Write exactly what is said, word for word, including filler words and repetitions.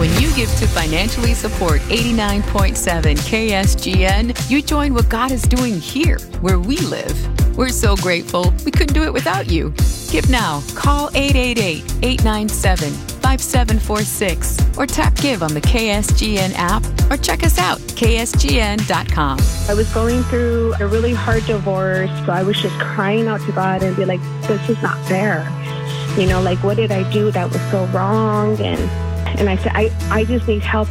When you give to financially support eighty-nine point seven K S G N, you join what God is doing here, where we live. We're so grateful we couldn't do it without you. Give now. Call eight eight eight, eight nine seven, five seven four six or tap Give on the K S G N app or check us out, K S G N dot com. I was going through a really hard divorce, so I was just crying out to God and be like, this is not fair. You know, like, what did I do that was so wrong? And and I said, I, I just need help.